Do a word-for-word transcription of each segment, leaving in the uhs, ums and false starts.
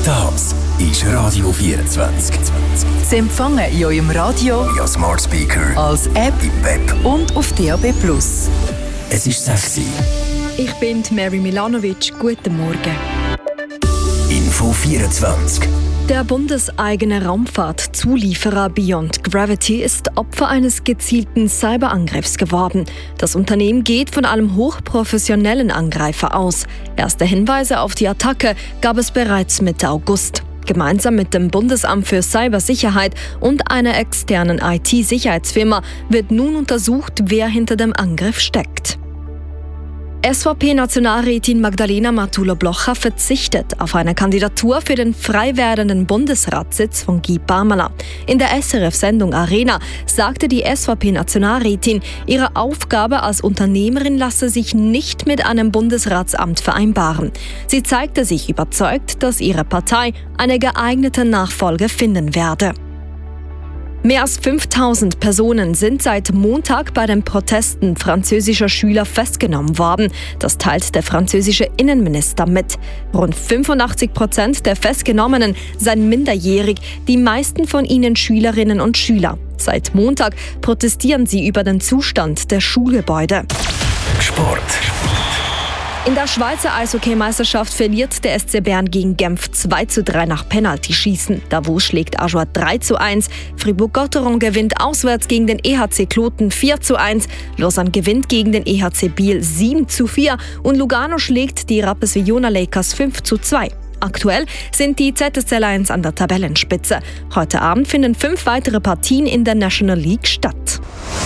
Das ist Radio vierundzwanzig. Sie empfangen in eurem Radio, via Smart Speaker, als App im Web und auf D A B plus. Es ist sexy. Ich bin Mary Milanovic. Guten Morgen. Info vierundzwanzig. Der bundeseigene Raumfahrtzulieferer Beyond Gravity ist Opfer eines gezielten Cyberangriffs geworden. Das Unternehmen geht von einem hochprofessionellen Angreifer aus. Erste Hinweise auf die Attacke gab es bereits Mitte August. Gemeinsam mit dem Bundesamt für Cybersicherheit und einer externen I T-Sicherheitsfirma wird nun untersucht, wer hinter dem Angriff steckt. S V P-Nationalrätin Magdalena Matula-Blocher verzichtet auf eine Kandidatur für den frei werdenden Bundesratssitz von Guy Parmelin. In der S R F-Sendung Arena sagte die S V P-Nationalrätin, ihre Aufgabe als Unternehmerin lasse sich nicht mit einem Bundesratsamt vereinbaren. Sie zeigte sich überzeugt, dass ihre Partei eine geeignete Nachfolge finden werde. Mehr als fünftausend Personen sind seit Montag bei den Protesten französischer Schüler festgenommen worden. Das teilt der französische Innenminister mit. Rund fünfundachtzig Prozent der Festgenommenen seien minderjährig, die meisten von ihnen Schülerinnen und Schüler. Seit Montag protestieren sie über den Zustand der Schulgebäude. Sport. In der Schweizer Eishockey-Meisterschaft verliert der S C Bern gegen Genf zwei zu drei nach Penaltyschießen. Davos schlägt Ajoie drei zu eins. Fribourg-Gotteron gewinnt auswärts gegen den E H C Kloten vier zu eins. Lausanne gewinnt gegen den E H C Biel sieben zu vier. Und Lugano schlägt die Rapperswil-Jona Lakers fünf zu zwei. Aktuell sind die Z S C Lions an der Tabellenspitze. Heute Abend finden fünf weitere Partien in der National League statt.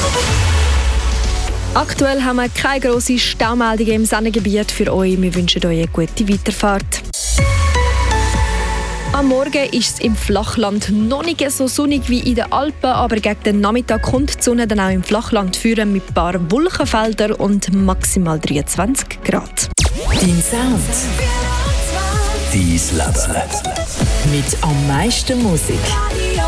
Aktuell haben wir keine grosse Staumeldungen im Sendegebiet für euch. Wir wünschen euch eine gute Weiterfahrt. Am Morgen ist es im Flachland noch nicht so sonnig wie in den Alpen, aber gegen den Nachmittag kommt die Sonne dann auch im Flachland führen mit ein paar Wolkenfeldern und maximal dreiundzwanzig Grad. Dein Sound. Dein Leben. Mit am meisten Musik.